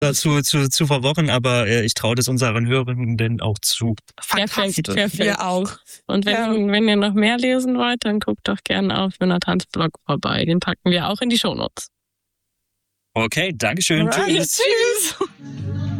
zu verworren, aber ich traue das unseren Hörenden auch zu. Perfekt. Wir auch. Und wenn ihr noch mehr lesen wollt, dann guckt doch gerne auf Jonathans Blog vorbei. Den packen wir auch in die Shownotes. Okay, Dankeschön. Alright, Tschüss. tschüss.